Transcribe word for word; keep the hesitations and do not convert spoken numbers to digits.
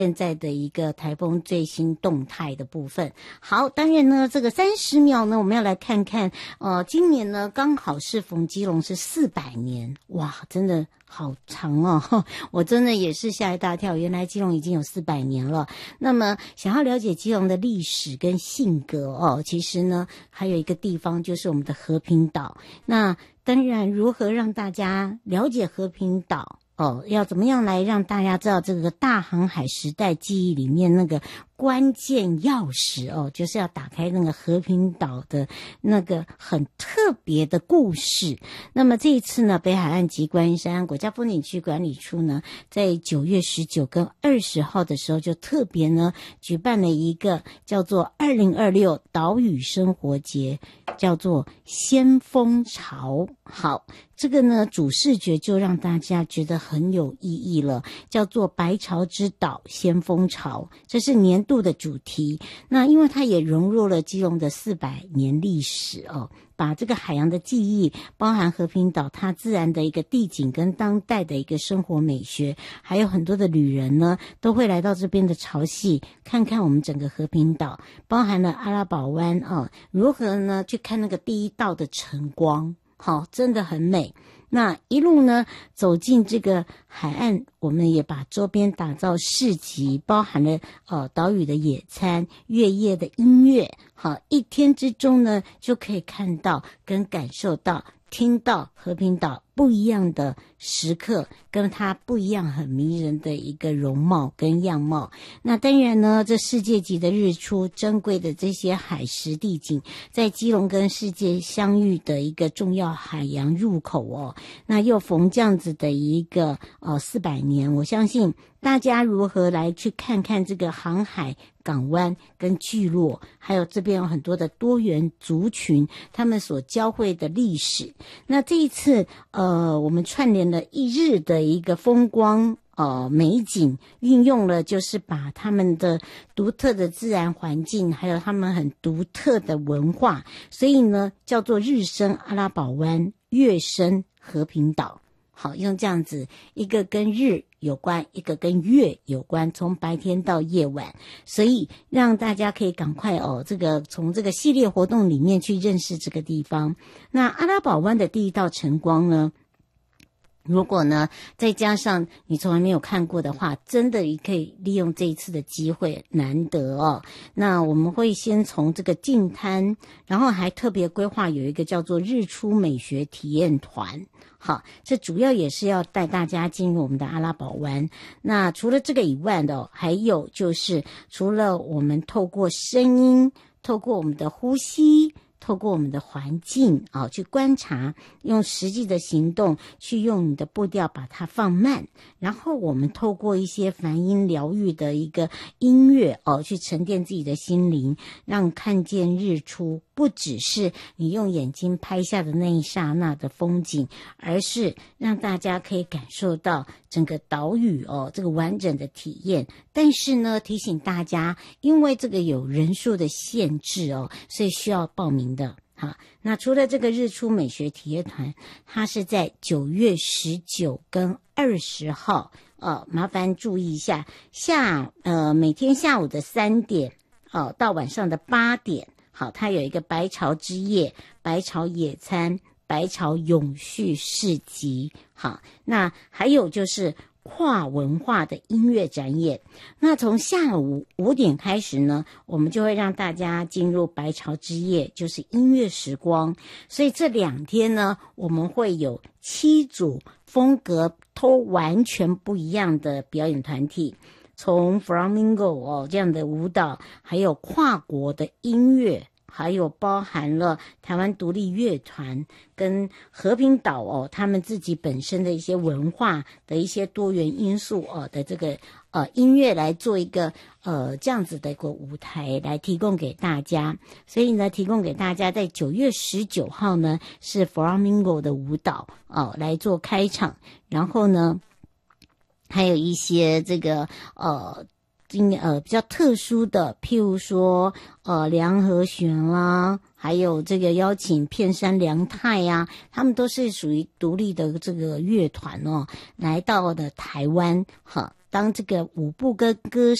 现在的一个台风最新动态的部分。好，当然呢，这个三十秒呢，我们要来看看，呃，今年呢刚好是逢基隆是四百年，哇，真的好长哦，我真的也是吓一大跳，原来基隆已经有四百年了。那么想要了解基隆的历史跟性格哦，其实呢还有一个地方就是我们的和平岛。那当然如何让大家了解和平岛哦，要怎么样来让大家知道这个大航海时代记忆里面那个关键钥匙哦，就是要打开那个和平岛的那个很特别的故事。那么这一次呢，北海岸及观音山国家风景区管理处呢，在九月十九跟二十号的时候，就特别呢举办了一个叫做二零二六岛屿生活节，叫做先锋潮。好，这个呢主视觉就让大家觉得很有意义了，叫做白潮之岛先锋潮，这是年度的主题。那因为它也融入了基隆的四百年历史哦，把这个海洋的记忆，包含和平岛它自然的一个地景跟当代的一个生活美学，还有很多的旅人呢都会来到这边的潮汐，看看我们整个和平岛，包含了阿拉堡湾哦，如何呢去看那个第一道的晨光，好，真的很美。那一路呢走进这个海岸，我们也把周边打造市集，包含了呃岛屿的野餐、月夜的音乐，好，一天之中呢就可以看到跟感受到听到和平岛不一样的时刻，跟它不一样很迷人的一个容貌跟样貌。那当然呢，这世界级的日出，珍贵的这些海蚀地景，在基隆跟世界相遇的一个重要海洋入口哦。那又逢这样子的一个呃四百年，我相信大家如何来去看看这个航海港湾跟聚落，还有这边有很多的多元族群，他们所交汇的历史。那这一次呃，我们串联了一日的一个风光呃美景，运用了就是把他们的独特的自然环境，还有他们很独特的文化，所以呢叫做日升阿拉堡湾，月升和平岛。好，用这样子一个跟日有关，一个跟月有关，从白天到夜晚，所以让大家可以赶快哦，这个从这个系列活动里面去认识这个地方。那阿拉堡湾的第一道晨光呢，如果呢再加上你从来没有看过的话，真的也可以利用这一次的机会，难得哦。那我们会先从这个近滩，然后还特别规划有一个叫做日出美学体验团。好，这主要也是要带大家进入我们的阿拉堡湾。那除了这个以外的、哦、还有就是除了我们透过声音，透过我们的呼吸，透过我们的环境啊，去观察，用实际的行动去用你的步调把它放慢，然后我们透过一些梵音疗愈的一个音乐哦，去沉淀自己的心灵，让看见日出不只是你用眼睛拍下的那一刹那的风景，而是让大家可以感受到整个岛屿哦这个完整的体验。但是呢，提醒大家，因为这个有人数的限制哦，所以需要报名的。好，那除了这个日出美学体验团，它是在九月十九跟二十号，呃，麻烦注意一下，下呃每天下午的三点哦、呃、到晚上的八点，好，它有一个白潮之夜、白潮野餐、白潮永续市集。好，那还有就是跨文化的音乐展演。那从下午五点开始呢，我们就会让大家进入白潮之夜，就是音乐时光。所以这两天呢，我们会有七组风格都完全不一样的表演团体，从 Flamingo 哦这样的舞蹈，还有跨国的音乐，还有包含了台湾独立乐团跟和平岛哦，他们自己本身的一些文化的一些多元因素哦的这个呃音乐来做一个呃这样子的一个舞台来提供给大家。所以呢，提供给大家在九月十九号呢是 Flamingo 的舞蹈哦来做开场，然后呢还有一些这个呃。今呃比较特殊的，譬如说呃梁和弦啦，还有这个邀请片山凉太呀、啊，他们都是属于独立的这个乐团哦，来到了台湾哈。 当这个舞步跟歌